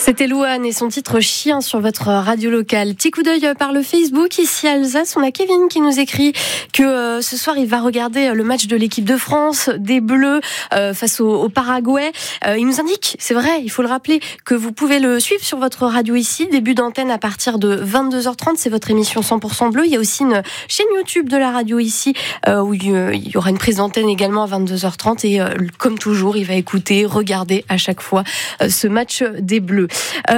C'était Louane et son titre Chien sur votre radio locale. Petit coup d'œil par le Facebook. Ici à Alsace, on a Kevin qui nous écrit que ce soir il va regarder le match de l'équipe de France des Bleus face au Paraguay. Il nous indique, c'est vrai, il faut le rappeler, que vous pouvez le suivre sur votre radio ici. Début d'antenne à partir de 22h30, c'est votre émission 100% bleu. Il y a aussi une chaîne YouTube de la radio ici où il y aura une prise d'antenne également à 22h30 et comme toujours, il va écouter, regarder à chaque fois ce match des Bleus.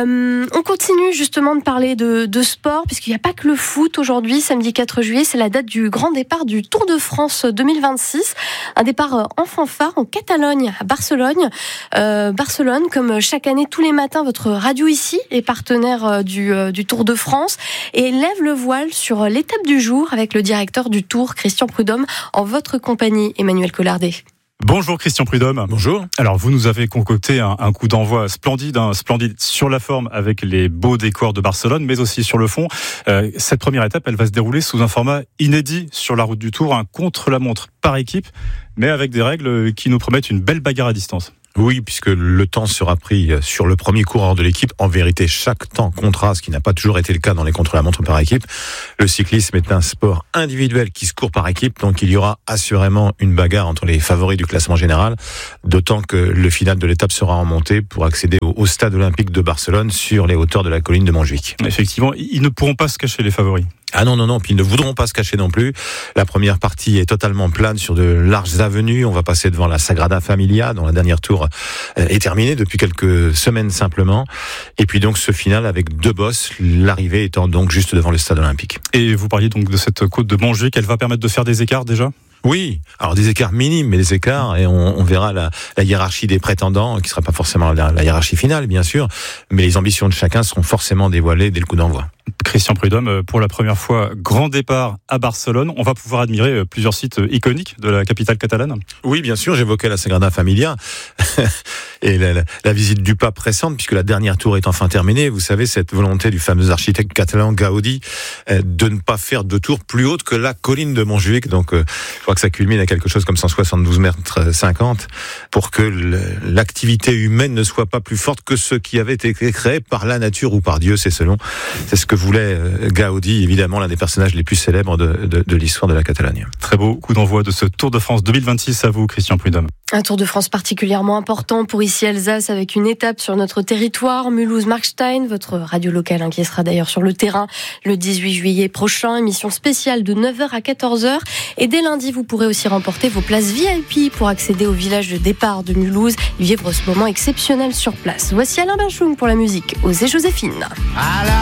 On continue justement de parler de sport puisqu'il n'y a pas que le foot aujourd'hui. Samedi 4 juillet, c'est la date du grand départ du Tour de France 2026. Un départ en fanfare en Catalogne, à Barcelone. Barcelone, comme chaque année, tous les matins, votre radio ici est partenaire du Tour de France et lève le voile sur l'étape du jour avec le directeur du Tour, Christian Prudhomme, en votre compagnie, Emmanuel Collardet. Bonjour Christian Prudhomme. Bonjour. Alors vous nous avez concocté un coup d'envoi splendide sur la forme avec les beaux décors de Barcelone, mais aussi sur le fond. Cette première étape, elle va se dérouler sous un format inédit sur la route du Tour, un contre-la-montre par équipe, mais avec des règles qui nous promettent une belle bagarre à distance. Oui, puisque le temps sera pris sur le premier coureur de l'équipe. En vérité, chaque temps comptera, ce qui n'a pas toujours été le cas dans les contre-la-montre par équipe. Le cyclisme est un sport individuel qui se court par équipe, donc il y aura assurément une bagarre entre les favoris du classement général, d'autant que le final de l'étape sera en montée pour accéder au stade olympique de Barcelone sur les hauteurs de la colline de Montjuïc. Effectivement, ils ne pourront pas se cacher, les favoris. Ah non, puis ils ne voudront pas se cacher non plus. La première partie est totalement plane sur de larges avenues. On va passer devant la Sagrada Familia, dont la dernière tour est terminée depuis quelques semaines simplement. Et puis donc ce final avec deux bosses, l'arrivée étant donc juste devant le stade olympique. Et vous parliez donc de cette côte de Montjuïc, elle va permettre de faire des écarts déjà ? Oui, alors des écarts minimes, mais des écarts, et on verra la hiérarchie des prétendants, qui sera pas forcément la hiérarchie finale, bien sûr, mais les ambitions de chacun seront forcément dévoilées dès le coup d'envoi. Christian Prudhomme, pour la première fois, grand départ à Barcelone. On va pouvoir admirer plusieurs sites iconiques de la capitale catalane. Oui, bien sûr, j'évoquais la Sagrada Familia et la visite du pape récente, puisque la dernière tour est enfin terminée. Vous savez, cette volonté du fameux architecte catalan Gaudi de ne pas faire de tour plus haute que la colline de Montjuïc. Donc, je crois que ça culmine à quelque chose comme 172 mètres 50 pour que l'activité humaine ne soit pas plus forte que ce qui avait été créé par la nature ou par Dieu, c'est ce que voulait Gaudi, évidemment l'un des personnages les plus célèbres de l'histoire de la Catalogne. Très beau coup d'envoi de ce Tour de France 2026 à vous, Christian Prudhomme. Un Tour de France particulièrement important pour ici Alsace, avec une étape sur notre territoire, Mulhouse-Markstein, votre radio locale qui sera d'ailleurs sur le terrain le 18 juillet prochain, émission spéciale de 9h à 14h. Et dès lundi, vous pourrez aussi remporter vos places VIP pour accéder au village de départ de Mulhouse et vivre ce moment exceptionnel sur place. Voici Alain Bachung pour la musique, Osez Joséphine.